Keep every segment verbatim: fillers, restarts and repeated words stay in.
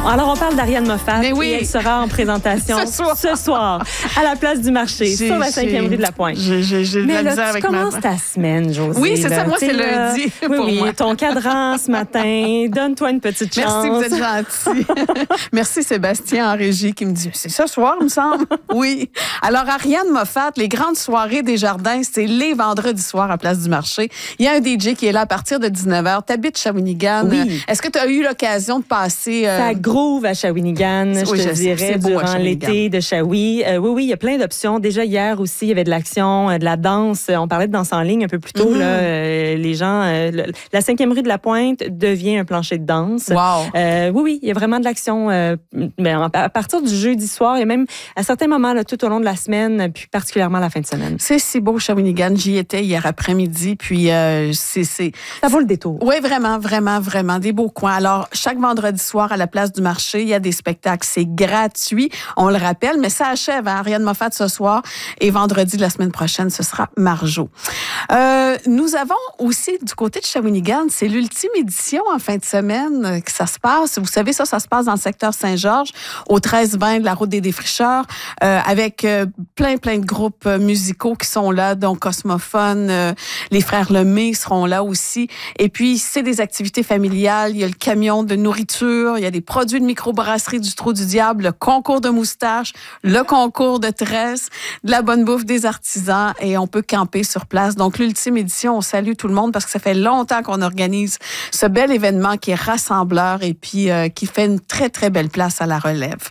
Alors, on parle d'Ariane Moffat. Mais oui. Et elle sera en présentation ce, soir. ce soir à la place du marché, j'ai, sur la cinquième rue de la Pointe. J'ai, j'ai, j'ai de Mais la là, misère tu avec commences ma... ta semaine, Josée. Oui, c'est là. ça. Moi, T'sais, c'est là, lundi oui, pour oui, moi. ton cadran ce matin. Donne-toi une petite chance. Merci, vous êtes gentil. Merci, Sébastien, en régie, qui me dit, c'est ce soir, il me semble. Oui. Alors, Ariane Moffat, les grandes soirées des jardins, c'est les vendredis soirs à Place du Marché. Il y a un D J qui est là à partir de dix-neuf heures. T'habites Shawinigan. Oui. Est-ce que tu as eu l'occasion de passer... Euh... Ça groove à Shawinigan, je Oui, te je sais, dirais, c'est beau à durant Shawinigan. l'été de Shawi. Euh, oui, oui, il y a plein d'options. Déjà, hier aussi, il y avait de l'action, euh, de la danse. On parlait de danse en ligne un peu plus tôt. Mm-hmm. Là, euh, les gens... Euh, le, la cinquième rue de la Pointe devient un plancher de danse. Wow. Euh, oui, oui, il y a vraiment de l'action. Euh, ben, à partir du jeudi soir et même à certains moments, là, tout au long de la semaine, puis particulièrement la fin de semaine. C'est si beau, Shawinigan. J'y étais hier après-midi, puis euh, c'est... c'est... Ça vaut le détour. Oui, vraiment, vraiment, vraiment. Des beaux coins. Alors, chaque vendredi soir, à la Place du Marché, il y a des spectacles. C'est gratuit, on le rappelle, mais ça achève à Ariane Moffat ce soir. Et vendredi de la semaine prochaine, ce sera Marjo. Euh, nous avons aussi, du côté de Shawinigan, c'est l'ultime édition en fin de semaine que ça se passe. Vous savez, ça, ça se passe dans le secteur Saint-Georges, au treize vingt de la route des Défricheurs, euh, avec euh, plein, plein de groupes musicaux qui sont là, donc Cosmophone, euh, les Frères Lemay seront là aussi. Et puis, c'est des activités familiales. Il y a le camion de nourriture, il y a des produits de microbrasserie du Trou du Diable, le concours de moustaches, le concours de tresses, de la bonne bouffe des artisans et on peut camper sur place. Donc, l'ultime édition, on salue tout le monde parce que ça fait longtemps qu'on organise ce bel événement qui est rassembleur et puis euh, qui fait une très, très belle place à la relève.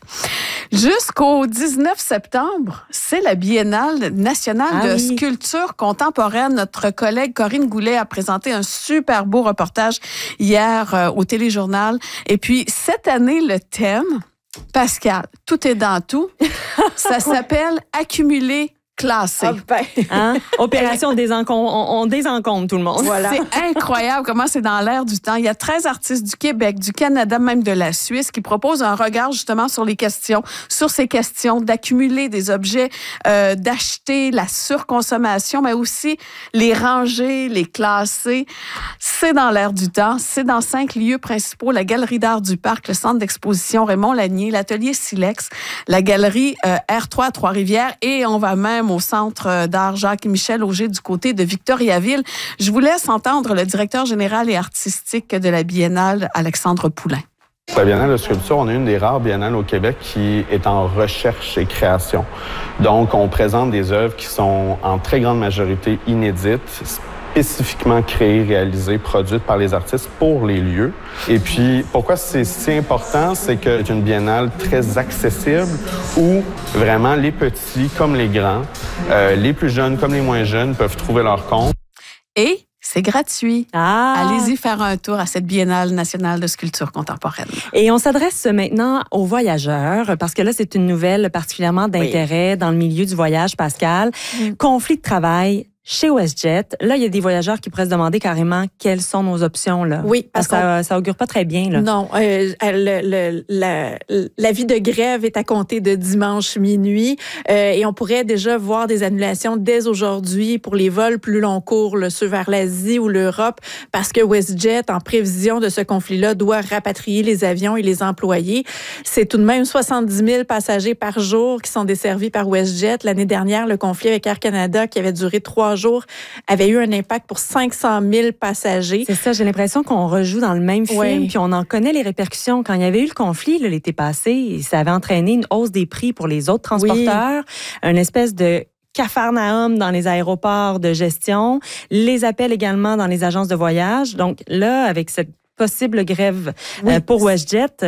Jusqu'au dix-neuf septembre, c'est la Biennale nationale ah de oui. sculpture contemporaine. Notre collègue Corinne Goulet a présenté un super beau reportage hier euh, au Téléjournal. Et puis, cette année, le thème, Pascal, tout est dans tout, ça s'appelle « Accumuler, classer ». Ah ben. Hein? Opération désencombre. On, on désencombre tout le monde. Voilà. C'est incroyable comment c'est dans l'air du temps. Il y a treize artistes du Québec, du Canada, même de la Suisse, qui proposent un regard justement sur les questions, sur ces questions d'accumuler des objets, euh, d'acheter, la surconsommation, mais aussi les ranger, les classer. C'est dans l'air du temps. C'est dans cinq lieux principaux, la Galerie d'art du Parc, le Centre d'exposition Raymond Lanier, l'Atelier Silex, la Galerie euh, R trois à Trois-Rivières et on va même au Centre d'art Jacques-Michel Auger du côté de Victoriaville. Je vous laisse entendre le directeur général et artistique de la Biennale, Alexandre Poulain. La Biennale de sculpture, on est une des rares biennales au Québec qui est en recherche et création. Donc, on présente des œuvres qui sont en très grande majorité inédites, spécifiquement créées, réalisées, produites par les artistes pour les lieux. Et puis, pourquoi c'est si important? C'est que c'est une biennale très accessible où vraiment les petits comme les grands, euh, les plus jeunes comme les moins jeunes peuvent trouver leur compte. Et c'est gratuit. Ah. Allez-y faire un tour à cette Biennale nationale de sculpture contemporaine. Et on s'adresse maintenant aux voyageurs, parce que là, c'est une nouvelle particulièrement d'intérêt oui. dans le milieu du voyage, Pascal. Mm. Conflit de travail chez WestJet. Là, il y a des voyageurs qui pourraient se demander carrément quelles sont nos options. Là. Oui, parce que ça, ça augure pas très bien. Là. Non, euh, le, le, la, l'avis de grève est à compter de dimanche minuit euh, et on pourrait déjà voir des annulations dès aujourd'hui pour les vols plus long cours, là, ceux vers l'Asie ou l'Europe, parce que WestJet, en prévision de ce conflit-là, doit rapatrier les avions et les employés. C'est tout de même soixante-dix mille passagers par jour qui sont desservis par WestJet. L'année dernière, le conflit avec Air Canada, qui avait duré trois jours, avait eu un impact pour cinq cent mille passagers. C'est ça, j'ai l'impression qu'on rejoue dans le même film, oui. puis on en connaît les répercussions. Quand il y avait eu le conflit là, l'été passé, ça avait entraîné une hausse des prix pour les autres transporteurs, oui. une espèce de capharnaüm dans les aéroports de gestion, les appels également dans les agences de voyage. Donc là, avec cette possible grève oui. euh, pour WestJet,